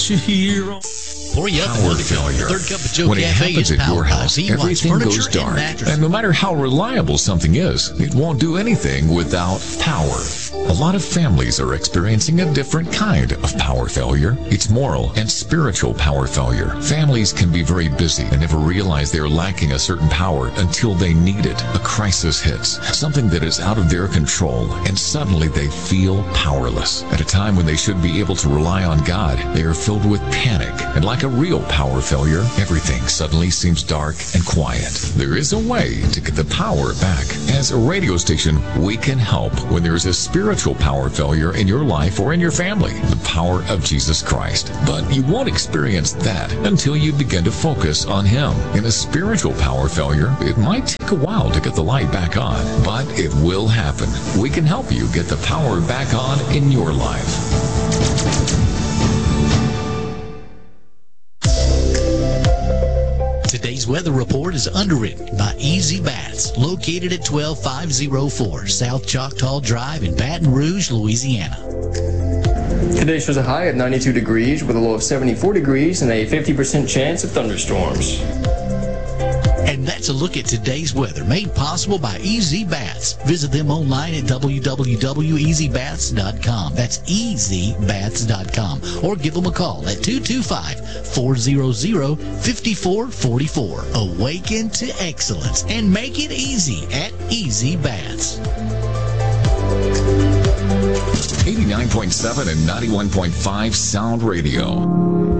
what you hear on... Pour you up Power another cup. failure. Third cup of Joe When it Cafe happens is at your powered by house, Z-Wise everything Furniture goes dark. and Mattresses. And no matter how reliable something is, it won't do anything without power. A lot of families are experiencing a different kind of power failure. It's moral and spiritual power failure. Families can be very busy and never realize they're lacking a certain power until they need it. A crisis hits, something that is out of their control, and suddenly they feel powerless. At a time when they should be able to rely on God, they are filled with panic, and like a real power failure, everything suddenly seems dark and quiet. There is a way to get the power back. As a radio station, we can help when there is a spiritual power failure in your life or in your family. The power of Jesus Christ. But you won't experience that until you begin to focus on Him. In a spiritual power failure, it might take a while to get the light back on, but it will happen. We can help you get the power back on in your life. Today's weather report is underwritten by Easy Bats, located at 12504 South Choctaw Drive in Baton Rouge, Louisiana. Today shows a high of 92 degrees with a low of 74 degrees and a 50% chance of thunderstorms. And that's a look at today's weather, made possible by Easy Bats. Visit them online at www.easybats.com. That's easybats.com. Or give them a call at 225-400-5444. Awaken to excellence and make it easy at Easy Bats. 89.7 and 91.5 Sound Radio.